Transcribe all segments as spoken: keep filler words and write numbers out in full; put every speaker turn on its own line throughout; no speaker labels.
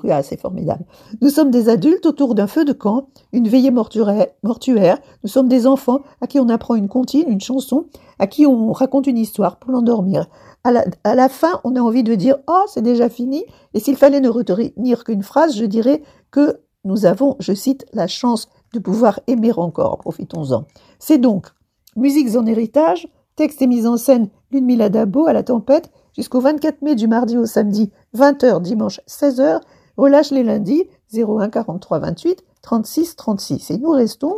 lauréat, c'est formidable. Nous sommes des adultes autour d'un feu de camp, une veillée mortuaire, mortuaire. Nous sommes des enfants à qui on apprend une comptine, une chanson, à qui on raconte une histoire pour l'endormir. À la, à la fin, on a envie de dire « Oh, c'est déjà fini !» Et s'il fallait ne retenir qu'une phrase, je dirais que nous avons, je cite, la chance de pouvoir aimer encore. Profitons-en. C'est donc Musiques en héritage, texte et mise en scène Ludmilla Dabo à la Tempête, jusqu'au vingt-quatre mai du mardi au samedi, vingt heures, dimanche seize heures, relâche les lundis, zéro un quarante-trois vingt-huit trente-six trente-six. Et nous restons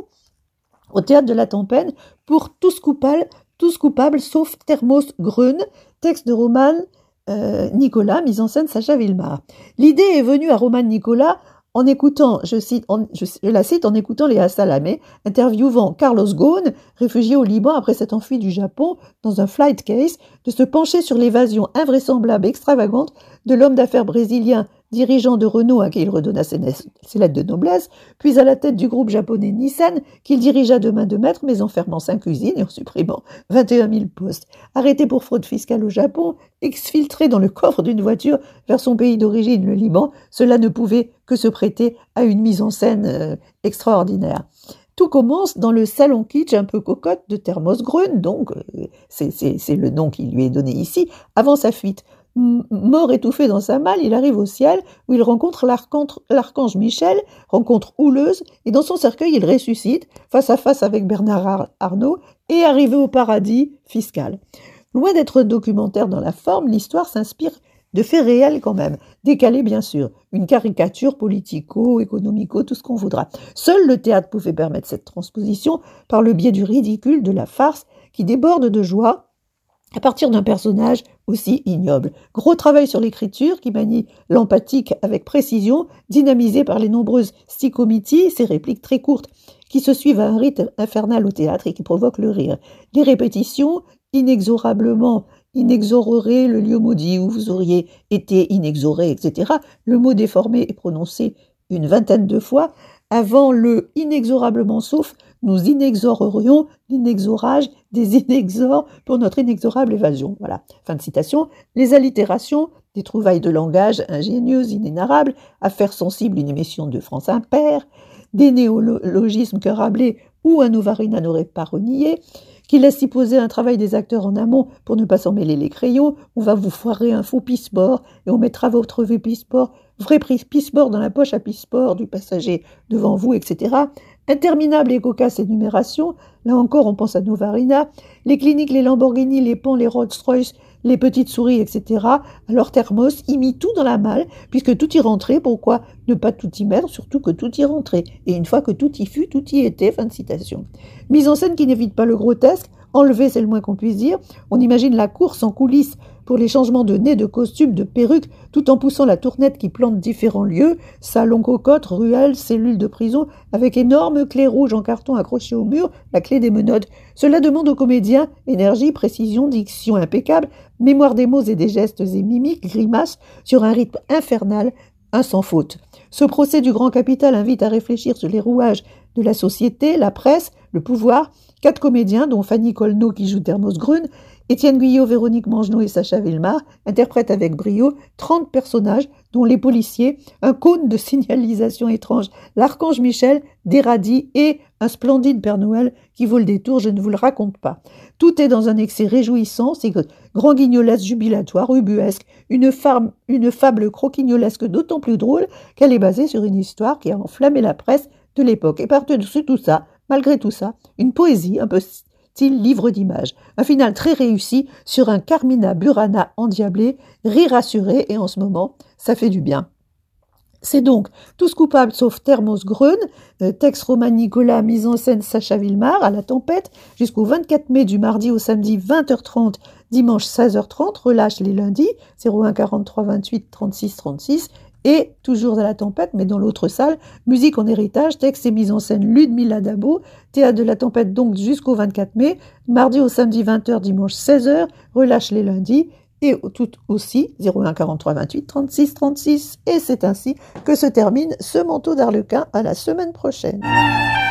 au Théâtre de la Tempête pour Tous coupables, tous coupables sauf Thermos Grün, texte de Roman euh, Nicolas, mise en scène Sacha Villemar. L'idée est venue à Roman Nicolas en écoutant, je, cite, en, je, je la cite, en écoutant Léa Salamé, interviewant Carlos Ghosn, réfugié au Liban après s'être enfui du Japon dans un flight case, de se pencher sur l'évasion invraisemblable et extravagante de l'homme d'affaires brésilien, dirigeant de Renault à qui il redonna ses, ses lettres de noblesse, puis à la tête du groupe japonais Nissan, qu'il dirigea de main de maître, mais en fermant cinq usines et en supprimant vingt et un mille postes. Arrêté pour fraude fiscale au Japon, exfiltré dans le coffre d'une voiture vers son pays d'origine, le Liban, cela ne pouvait que se prêter à une mise en scène euh, extraordinaire. Tout commence dans le salon kitsch un peu cocotte de Thermos Grün, donc euh, c'est, c'est, c'est le nom qui lui est donné ici, avant sa fuite. Mort étouffé dans sa malle, il arrive au ciel où il rencontre l'archange, l'archange Michel, rencontre houleuse, et dans son cercueil, il ressuscite, face à face avec Bernard Arnault, et arrivé au paradis fiscal. Loin d'être documentaire dans la forme, l'histoire s'inspire de faits réels quand même, décalés bien sûr, une caricature politico, économico, tout ce qu'on voudra. Seul le théâtre pouvait permettre cette transposition par le biais du ridicule, de la farce, qui déborde de joie, à partir d'un personnage aussi ignoble. Gros travail sur l'écriture qui manie l'empathique avec précision, dynamisé par les nombreuses stichomities, ces répliques très courtes qui se suivent à un rythme infernal au théâtre et qui provoquent le rire. Les répétitions, inexorablement, inexorerez le lieu maudit où vous auriez été inexoré, et cetera. Le mot déformé est prononcé une vingtaine de fois. Avant le inexorablement sauf, nous inexorerions l'inexorage des inexors pour notre inexorable évasion. Voilà. Fin de citation. Les allitérations, des trouvailles de langage ingénieuses, inénarrables, affaires sensibles, une émission de France Impair, des néologismes qu'un Rabelais ou un Novarina n'aurait pas renié, qui laisse y poser un travail des acteurs en amont pour ne pas s'en mêler les crayons. On va vous foirer un faux pisse-mort et on mettra votre vrai pisse-mort, vrai pisse-mort dans la poche à pisse-mort du passager devant vous, et cetera. Interminable et cocasse énumération, là encore on pense à Novarina, les cliniques, les Lamborghini, les ponts, les Rolls-Royce, les petites souris, et cetera. Alors Thermos y mit tout dans la malle, puisque tout y rentrait, pourquoi ne pas tout y mettre, surtout que tout y rentrait. Et une fois que tout y fut, tout y était, fin de citation. Mise en scène qui n'évite pas le grotesque, enlevé c'est le moins qu'on puisse dire, on imagine la course en coulisses pour les changements de nez, de costumes, de perruques, tout en poussant la tournette qui plante différents lieux, salon cocotte, ruelle, cellule de prison, avec énorme clé rouge en carton accrochée au mur, la clé des menottes. Cela demande aux comédiens énergie, précision, diction impeccable, mémoire des mots et des gestes et mimiques, grimaces, sur un rythme infernal, un sans faute. Ce procès du grand capital invite à réfléchir sur les rouages de la société, la presse, le pouvoir. Quatre comédiens, dont Fanny Colneau qui joue Thermos Grün, Étienne Guyot, Véronique Mangenot et Sacha Villemar, interprètent avec brio trente personnages, dont les policiers, un cône de signalisation étrange, l'archange Michel, des radis et un splendide Père Noël qui vaut le détour, je ne vous le raconte pas. Tout est dans un excès réjouissant, c'est grand guignolesque jubilatoire, ubuesque, une, farme, une fable croquignolesque d'autant plus drôle qu'elle est basée sur une histoire qui a enflammé la presse de l'époque. Et par-dessus tout ça, malgré tout ça, une poésie un peu style livre d'images. Un final très réussi sur un Carmina Burana endiablé, rire assuré, et en ce moment, ça fait du bien. C'est donc Tous coupables sauf Thermos Grün, euh, texte Roman Nicolas, mise en scène Sacha Villemar à la Tempête, jusqu'au vingt-quatre mai du mardi au samedi vingt heures trente, dimanche seize heures trente, relâche les lundis, zéro un quarante-trois vingt-huit trente-six trente-six, et toujours à la Tempête, mais dans l'autre salle, musique en héritage, texte et mise en scène Ludmilla Dabo, théâtre de la Tempête donc jusqu'au vingt-quatre mai, mardi au samedi vingt heures, dimanche seize heures, relâche les lundis, et tout aussi zéro un quarante-trois vingt-huit trente-six trente-six. Et c'est ainsi que se termine ce manteau d'Arlequin. À la semaine prochaine.